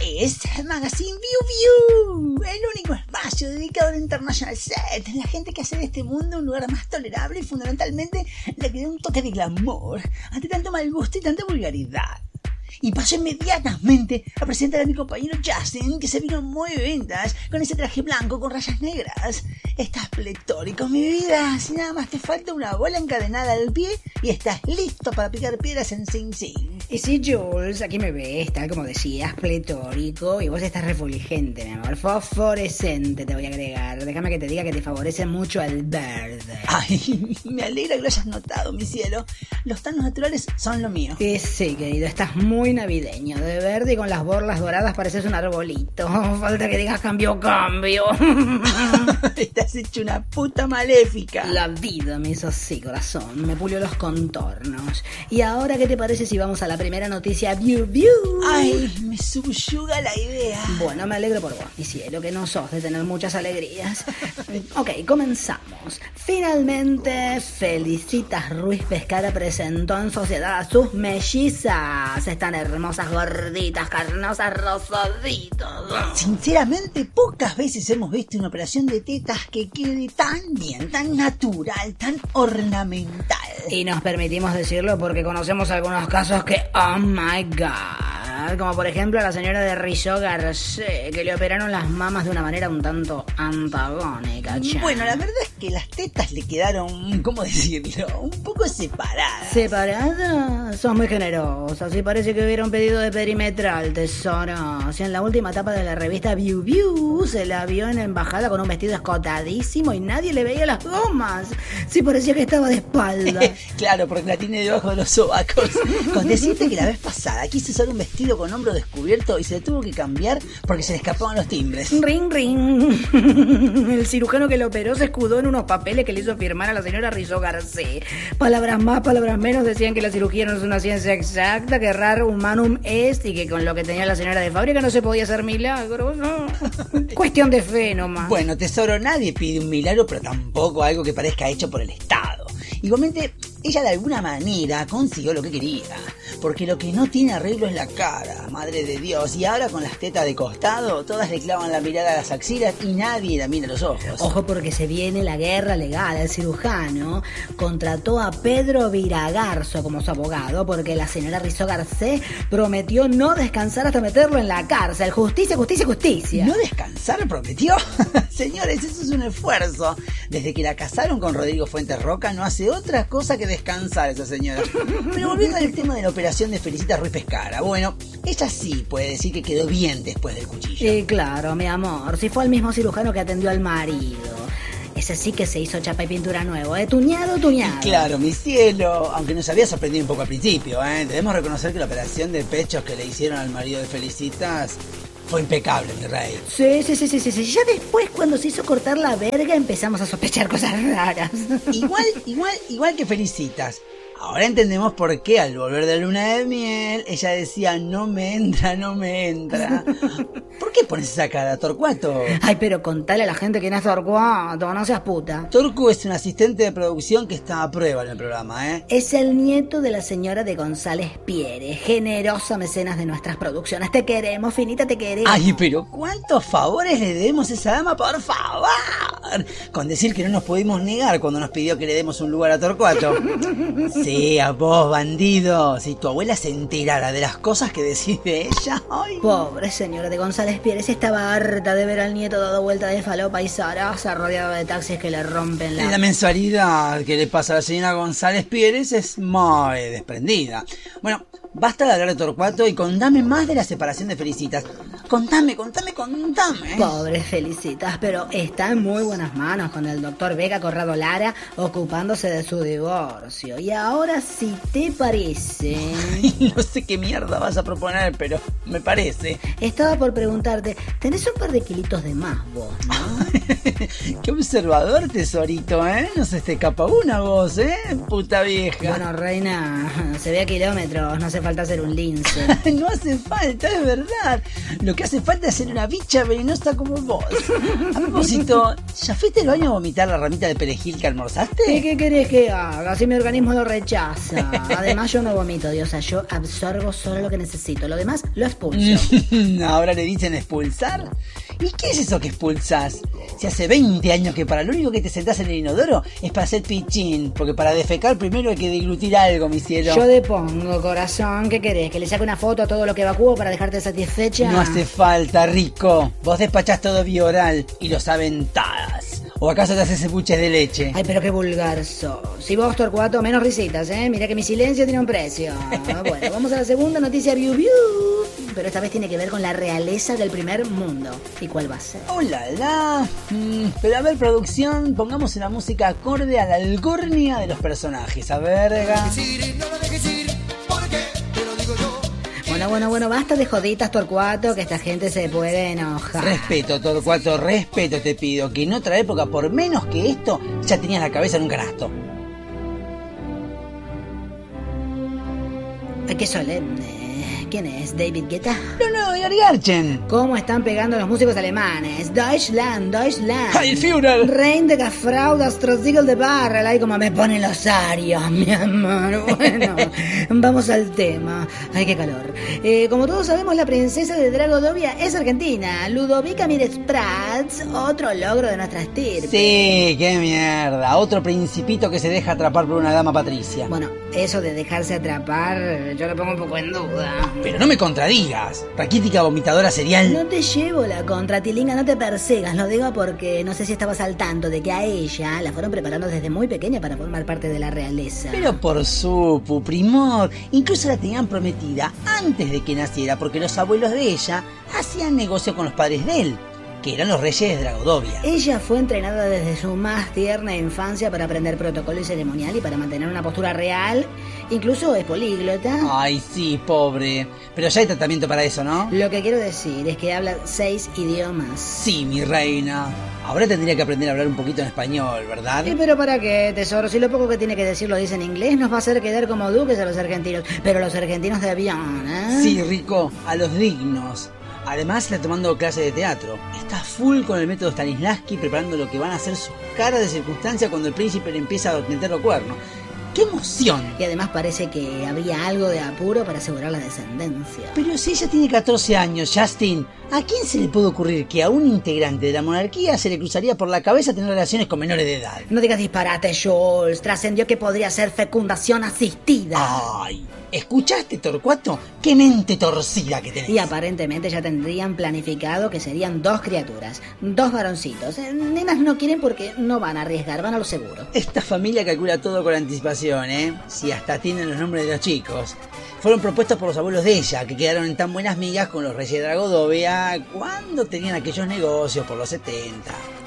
es Magazine View View, el único espacio dedicado al International Set, la gente que hace de este mundo un lugar más tolerable y fundamentalmente le que da un toque de glamour ante tanto mal gusto y tanta vulgaridad. Y paso inmediatamente a presentar a mi compañero Justin, que se vino muy vintage con ese traje blanco con rayas negras. Estás pletórico, mi vida. Si nada más te falta una bola encadenada al pie y estás listo para picar piedras en Sing Sing. Y sí, Jules, aquí me ves, tal como decías, pletórico, y vos estás refulgente, mi amor, fosforescente te voy a agregar. Déjame que te diga que te favorece mucho el verde. Ay, me alegra que lo hayas notado, mi cielo. Los tonos naturales son lo mío. Sí, querido, estás muy navideño, de verde y con las borlas doradas pareces un arbolito. Falta que digas cambio. Estás hecho una puta maléfica. La vida me hizo así, corazón, me pulió los contornos. Y ahora, ¿qué te parece si vamos a la primera noticia? View. Ay, me subyuga la idea. Bueno, me alegro por vos, mi cielo, que no sos de tener muchas alegrías. Ok, comenzamos. Finalmente, Felicitas Ruiz Pescara presentó en sociedad a sus mellizas. Están hermosas, gorditas, carnosas, rosaditas. Sinceramente, pocas veces hemos visto una operación de tetas que quede tan bien, tan natural, tan ornamental. Y nos permitimos decirlo porque conocemos algunos casos que, oh my god, como por ejemplo a la señora de Rizzo Garcé, que le operaron las mamas de una manera un tanto antagónica. Bueno, la verdad es que las tetas le quedaron, ¿cómo decirlo?, un poco separadas. ¿Separadas? Sos muy generosa, sí parece que hubiera un pedido de perimetral, tesoro. Si en la última etapa de la revista View se la vio en la embajada con un vestido escotadísimo y nadie le veía las gomas. Sí parecía que estaba de espalda. Claro, porque la tiene debajo de los sobacos. Con decirte que la vez pasada quiso usar un vestido con hombro descubierto y se tuvo que cambiar porque se le escapaban los timbres. Ring. El cirujano que lo operó se escudó en unos papeles que le hizo firmar a la señora Rizzo Garcé. Palabras más, palabras menos, decían que la cirugía no es una ciencia exacta, que raro humanum est y que con lo que tenía la señora de fábrica no se podía hacer milagros. No. Cuestión de fe nomás. Bueno, tesoro, nadie pide un milagro, pero tampoco algo que parezca hecho por el Estado. Igualmente, ella de alguna manera consiguió lo que quería, porque lo que no tiene arreglo es la cara, madre de Dios, y ahora con las tetas de costado, todas le clavan la mirada a las axilas y nadie la mira a los ojos. Ojo porque se viene la guerra legal. El cirujano contrató a Pedro Viragarzo como su abogado porque la señora Rizzo Garcé prometió no descansar hasta meterlo en la cárcel. Justicia. ¿No descansar prometió? Señores, eso es un esfuerzo. Desde que la casaron con Rodrigo Fuentes Roca no hace otra cosa que descansar esa señora. Pero volviendo al tema de la operación de Felicitas Ruiz Pescara, bueno, ella sí puede decir que quedó bien después del cuchillo. Sí, claro, mi amor, si fue el mismo cirujano que atendió al marido. Ese sí que se hizo chapa y pintura nuevo, tuñado. Claro, mi cielo, aunque nos había sorprendido un poco al principio, debemos reconocer que la operación de pechos que le hicieron al marido de Felicitas fue impecable, mi rey. Sí. Ya después, cuando se hizo cortar la verga, empezamos a sospechar cosas raras. Igual que Felicitas. Ahora entendemos por qué al volver de luna de miel ella decía no me entra. ¿Por qué pones esa cara, Torcuato? Ay, pero contale a la gente quién es Torcuato, no seas puta. Torcu es un asistente de producción que está a prueba en el programa, Es el nieto de la señora de González Pierre, generosa mecenas de nuestras producciones. Te queremos, Finita, te queremos. Ay, pero ¿cuántos favores le debemos a esa dama, por favor? Con decir que no nos pudimos negar cuando nos pidió que le demos un lugar a Torcuato. Sí, a vos, bandido. Si tu abuela se enterara de las cosas que decís de ella. Ay. Pobre señora de González Pérez, estaba harta de ver al nieto dado vuelta de falopa y zaraza rodeado de taxis que le rompen la mensualidad que le pasa a la señora González Pérez es muy desprendida. Bueno, basta de hablar de Torcuato y contame más de la separación de Felicitas. Contame. Pobre Felicitas, pero está en muy buenas manos con el doctor Vega Corrado Lara ocupándose de su divorcio. Y ahora, si te parece... Ay, no sé qué mierda vas a proponer, pero me parece. Estaba por preguntarte, tenés un par de kilitos de más vos, ¿no? Qué observador, tesorito, No se te escapa una vos, puta vieja. Bueno, reina, se ve a kilómetros, no se falta ser un lince. No hace falta, es verdad. Lo que hace falta es ser una bicha venenosa como vos. A propósito, ¿ya fuiste al baño a vomitar la ramita de perejil que almorzaste? ¿Y qué querés que haga si mi organismo lo rechaza? Además yo no vomito, Diosa, yo absorbo solo lo que necesito, lo demás lo expulso. ¿Ahora le dicen expulsar? ¿Y qué es eso que expulsás? Si hace 20 años que para lo único que te sentás en el inodoro es para hacer pichín, porque para defecar primero hay que deglutir algo, mi cielo. Yo depongo, corazón, ¿qué querés? ¿Que le saque una foto a todo lo que evacúo para dejarte satisfecha? No hace falta, Rico. Vos despachás todo vía oral y lo saben todas. ¿O acaso te haces buches de leche? Ay, pero qué vulgar sos. Si vos, Torcuato, menos risitas, ¿eh? Mirá que mi silencio tiene un precio. Bueno, vamos a la segunda noticia, biu biu. Pero esta vez tiene que ver con la realeza del primer mundo. ¿Y cuál va a ser? ¡Oh, la! Pero a ver, producción, pongamos una música acorde a la algornia de los personajes. A verga. Bueno, basta de joditas, Torcuato, que esta gente se puede enojar. Respeto, Torcuato, respeto te pido, que en otra época, por menos que esto, ya tenías la cabeza en un canasto. Ay, qué solemne. ¿Quién es? ¿David Guetta? No, Gary Garchen. ¿Cómo están pegando los músicos alemanes? Deutschland. ¡Heil Führer! Rein de Frau, das Trosiegel de Barrel. Ay, como me ponen los arios, mi amor. Bueno, vamos al tema. Ay, qué calor. Como todos sabemos, la princesa de Dragodovia es argentina. Ludovica Mírez Prats, otro logro de nuestra estirpe. Sí, qué mierda. Otro principito que se deja atrapar por una dama patricia. Bueno, eso de dejarse atrapar, yo lo pongo un poco en duda. Pero no me contradigas. Raquítica vomitadora serial. No te llevo la contra, Tilinga, no te persigas. Lo digo porque no sé si estabas al tanto de que a ella la fueron preparando desde muy pequeña para formar parte de la realeza. Pero por su primor. Incluso la tenían prometida antes de que naciera, porque los abuelos de ella hacían negocio con los padres de él, que eran los reyes de Dragodovia. Ella fue entrenada desde su más tierna infancia para aprender protocolo y ceremonial y para mantener una postura real. Incluso es políglota. Ay, sí, pobre. Pero ya hay tratamiento para eso, ¿no? Lo que quiero decir es que habla 6 idiomas. Sí, mi reina. Ahora tendría que aprender a hablar un poquito en español, ¿verdad? Pero ¿para qué, tesoro? Si lo poco que tiene que decir lo dice en inglés, nos va a hacer quedar como duques a los argentinos. Pero los argentinos de avión, ¿eh? Sí, Rico, a los dignos. Además está tomando clases de teatro. Está full con el método Stanislavski, preparando lo que van a ser sus caras de circunstancia cuando el príncipe le empieza a meter los cuernos. ¡Qué emoción! Y además parece que habría algo de apuro para asegurar la descendencia. Pero si ella tiene 14 años, Justin, ¿a quién se le puede ocurrir que a un integrante de la monarquía se le cruzaría por la cabeza tener relaciones con menores de edad? No digas disparate, Jules. Trascendió que podría ser fecundación asistida. ¡Ay! ¿Escuchaste, Torcuato? ¡Qué mente torcida que tenés! Y aparentemente ya tendrían planificado que serían 2 criaturas, 2 varoncitos. Nenas no quieren porque no van a arriesgar, van a lo seguro. Esta familia calcula todo con anticipación, ¿eh? Si hasta tienen los nombres de los chicos. Fueron propuestos por los abuelos de ella, que quedaron en tan buenas migas con los reyes de Dragodovia cuando tenían aquellos negocios por los 70.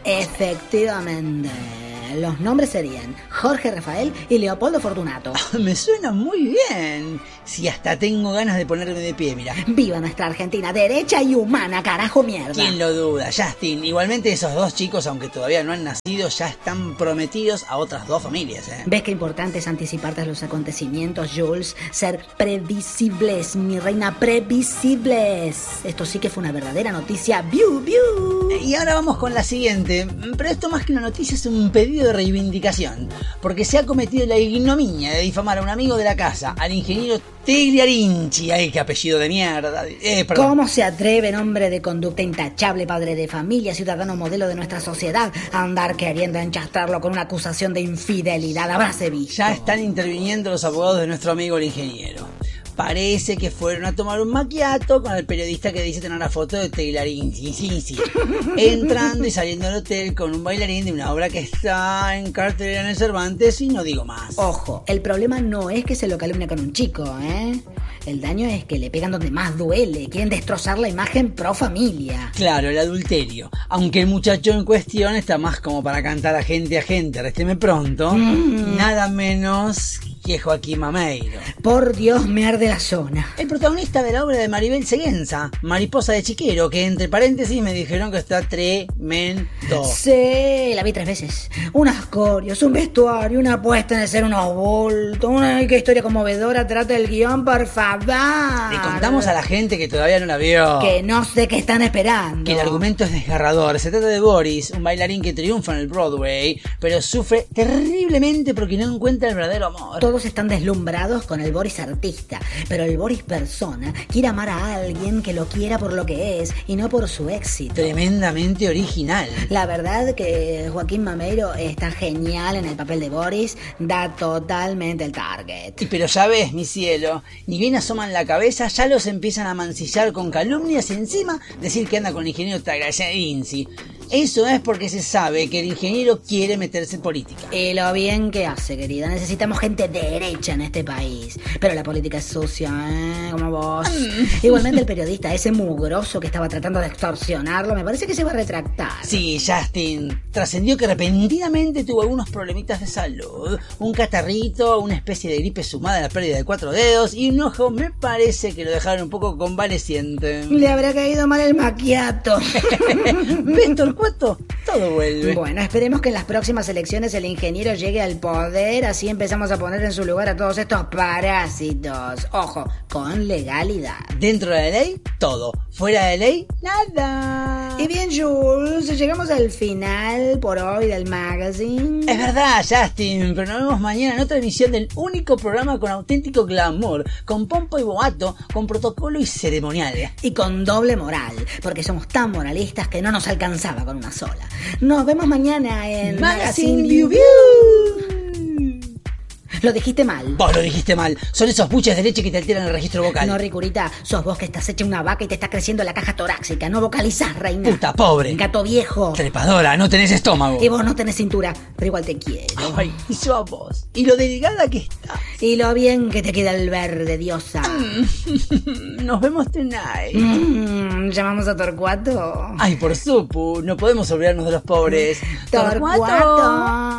Efectivamente. Los nombres serían Jorge Rafael y Leopoldo Fortunato. Me suena muy bien. Si hasta tengo ganas de ponerme de pie, mira. ¡Viva nuestra Argentina derecha y humana, carajo mierda! ¿Quién lo duda, Justin? Igualmente esos 2 chicos, aunque todavía no han nacido, ya están prometidos a otras 2 familias, ¿eh? ¿Ves qué importante es anticiparte a los acontecimientos, Jules? Ser previsibles, mi reina, previsibles. Esto sí que fue una verdadera noticia. ¡Biu, biu! Y ahora vamos con la siguiente. Pero esto más que una noticia es un pedido de reivindicación, porque se ha cometido la ignominia de difamar a un amigo de la casa, al ingeniero Tegliarinci. ¡Ay, qué apellido de mierda! ¿Cómo se atreve, hombre de conducta intachable, padre de familia, ciudadano modelo de nuestra sociedad, a andar queriendo enchastrarlo con una acusación de infidelidad? Habráse visto. Ya están interviniendo los abogados de nuestro amigo el ingeniero. Parece que fueron a tomar un macchiato con el periodista que dice tener la foto de Tegliarinci. Sí. Entrando y saliendo del hotel con un bailarín de una obra que está en cartelera en el Cervantes y no digo más. Ojo, el problema no es que se lo calumnia con un chico, ¿eh? El daño es que le pegan donde más duele. Quieren destrozar la imagen pro familia. Claro, el adulterio. Aunque el muchacho en cuestión está más como para cantar a gente, résteme pronto. Nada menos que es Joaquín Mameiro. Por Dios, me arde la zona. El protagonista de la obra de Maribel Seguenza, Mariposa de Chiquero, que entre paréntesis me dijeron que está tremendo. Sí, la vi 3 veces. Unas coreos, un vestuario, una puesta en escena, unos bultos, qué historia conmovedora trata el guión, por favor. Le contamos a la gente que todavía no la vio. Que no sé qué están esperando. Que el argumento es desgarrador. Se trata de Boris, un bailarín que triunfa en el Broadway, pero sufre terriblemente porque no encuentra el verdadero amor. Todos están deslumbrados con el Boris artista, pero el Boris persona quiere amar a alguien que lo quiera por lo que es y no por su éxito. Tremendamente original. La verdad que Joaquín Mameiro está genial en el papel de Boris, da totalmente el target. Pero ya ves, mi cielo, ni bien asoman la cabeza, ya los empiezan a mancillar con calumnias y encima decir que anda con el ingeniero Tagliacinci. Eso es porque se sabe que el ingeniero quiere meterse en política. Y lo bien que hace, querida. Necesitamos gente derecha en este país. Pero la política es sucia, como vos. Igualmente el periodista, ese mugroso que estaba tratando de extorsionarlo, me parece que se va a retractar. Sí, Justin. Trascendió que repentinamente tuvo algunos problemitas de salud. Un catarrito, una especie de gripe sumada a la pérdida de 4 dedos y un ojo me parece que lo dejaron un poco convaleciente. Le habrá caído mal el macchiato. ¿Ves, Torcuato? Todo vuelve. Bueno, esperemos que en las próximas elecciones el ingeniero llegue al poder, así empezamos a poner en su lugar a todos estos parásitos. Ojo, con legalidad. Dentro de la ley, todo. Fuera de ley, nada. Y bien, Jules, llegamos al final por hoy del magazine. Es verdad, Justin, pero nos vemos mañana en otra emisión del único programa con auténtico glamour, con pompo y boato, con protocolo y ceremonial. Y con doble moral, porque somos tan moralistas que no nos alcanzaba con una sola. Nos vemos mañana en Magazine View View. Lo dijiste mal. Vos lo dijiste mal. Son esos buches de leche que te alteran el registro vocal. No, Ricurita, sos vos que estás hecha una vaca y te está creciendo la caja torácica. No vocalizás, reina. Puta pobre. Gato viejo. Trepadora, no tenés estómago. Y vos no tenés cintura, pero igual te quiero. Ay, y yo a vos. Y lo delgada que estás. Y lo bien que te queda el verde, diosa. Nos vemos tonight. ¿Llamamos a Torcuato? Ay, por supu, no podemos olvidarnos de los pobres. Torcuato.